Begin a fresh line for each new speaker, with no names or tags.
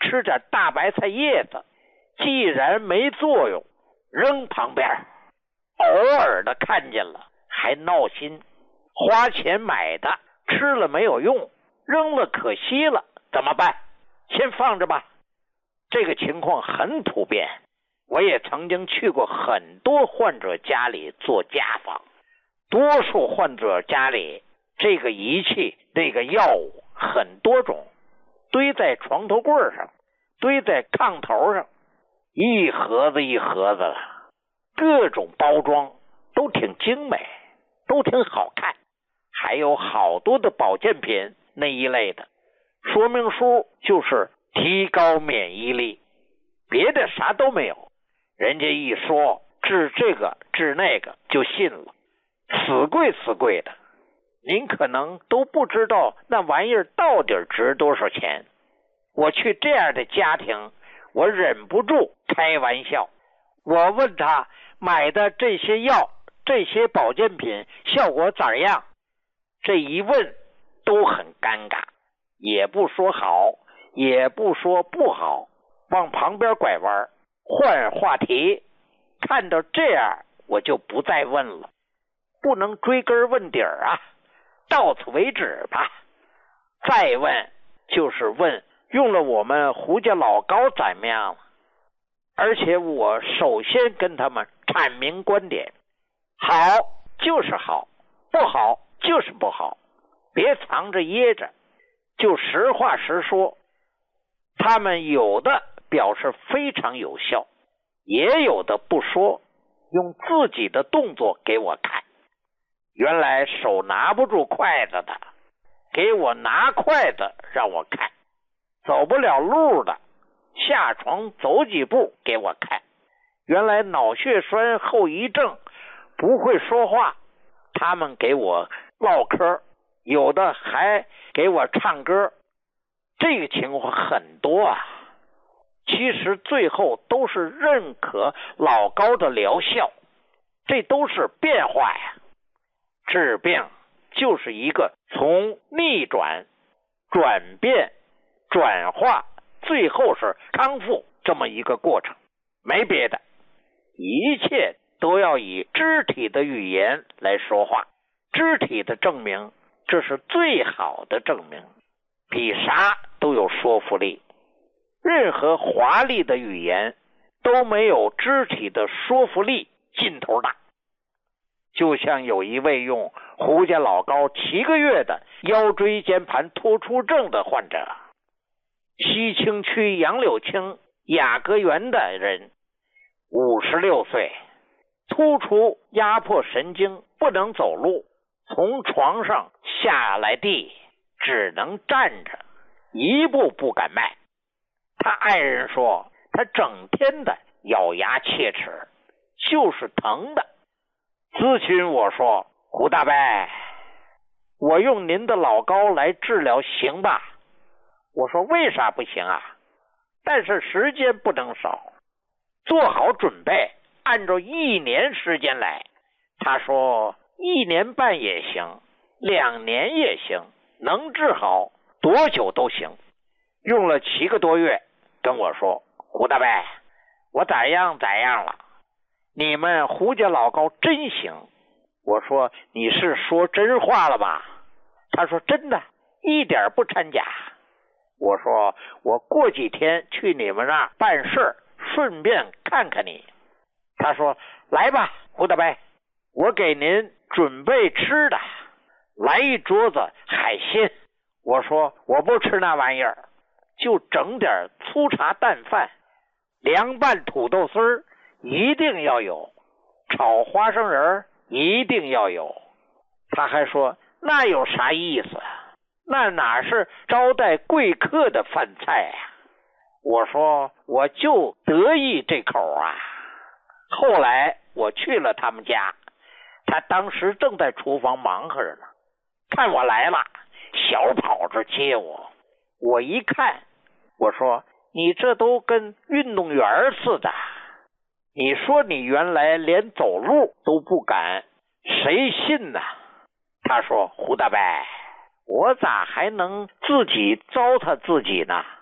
吃点大白菜叶子，既然没作用，扔旁边。偶尔的看见了还闹心，花钱买的吃了没有用，扔了可惜了，怎么办？先放着吧。这个情况很普遍，我也曾经去过很多患者家里做家访，多数患者家里这个仪器那个药物很多种，堆在床头柜上，堆在炕头上，一盒子一盒子的，各种包装都挺精美，都挺好看，还有好多的保健品那一类的，说明书就是提高免疫力，别的啥都没有。人家一说治这个治那个就信了，死贵的，您可能都不知道那玩意儿到底值多少钱。我去这样的家庭，我忍不住开玩笑，我问他买的这些药这些保健品效果咋样，这一问都很尴尬，也不说好也不说不好，往旁边拐弯换话题。看到这样我就不再问了，不能追根问底啊，到此为止吧。再问就是问用了我们胡家老高怎么样了，而且我首先跟他们阐明观点，好就是好，不好就是不好，别藏着掖着，就实话实说。他们有的表示非常有效，也有的不说，用自己的动作给我看。原来手拿不住筷子的，给我拿筷子让我看；走不了路的，下床走几步给我看。原来脑血栓后遗症不会说话，他们给我唠嗑，有的还给我唱歌。这个情况很多啊。其实最后都是认可老高的疗效，这都是变化呀。治病就是一个从逆转、转变、转化，最后是康复这么一个过程，没别的，一切都要以肢体的语言来说话，肢体的证明，这是最好的证明，比啥都有说服力。任何华丽的语言都没有肢体的说服力劲头大。就像有一位用胡家老高7个月的腰椎间盘突出症的患者，西青区杨柳青雅阁园的人，56岁，突出压迫神经，不能走路，从床上下来地只能站着，一步不敢迈。他爱人说他整天的咬牙切齿，就是疼的。咨询我说，胡大伯，我用您的老高来治疗行吧？我说为啥不行啊？但是时间不能少，做好准备，按照1年时间来。他说1年半也行，2年也行，能治好多久都行。用了7个多月，跟我说，胡大伯，我咋样了，你们胡家老高真行。我说你是说真话了吧？他说真的，一点不掺假。我说我过几天去你们那儿办事，顺便看看你。他说来吧，胡大伯，我给您准备吃的，来一桌子海鲜。我说我不吃那玩意儿，就整点粗茶淡饭，凉拌土豆丝儿一定要有，炒花生仁一定要有。他还说那有啥意思，那哪是招待贵客的饭菜呀？我说我就得意这口啊。后来我去了他们家，他当时正在厨房忙活着呢，看我来了，小跑着接我。我一看，我说你这都跟运动员似的，你说你原来连走路都不敢，谁信呢？他说胡大伯，我咋还能自己糟蹋自己呢？